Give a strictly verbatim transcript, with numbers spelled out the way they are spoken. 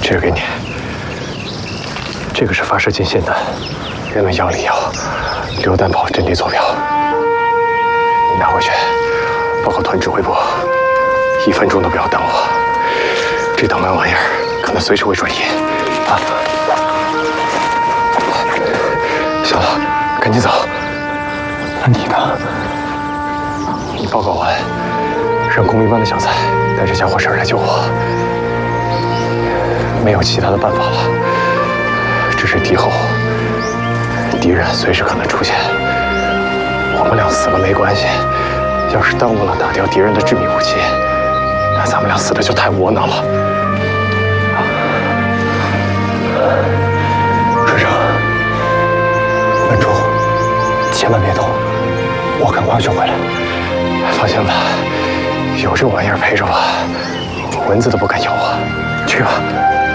这个给你，这个是发射进线弹，人们药里药，榴弹炮阵地坐标。你拿回去，报告团指挥部，一分钟都不要耽误。这档案玩意儿可能随时会转移啊！小子，赶紧走。那你呢？你报告完，让工兵班的小蔡带着家伙事儿来救我。没有其他的办法了，这是敌后，敌人随时可能出现。我们俩死了没关系，要是耽误了打掉敌人的致命武器，那咱们俩死的就太窝囊了。水生，稳住，千万别动，我赶快就回来。放心吧，有这玩意儿陪着我，蚊子都不敢咬我。去吧。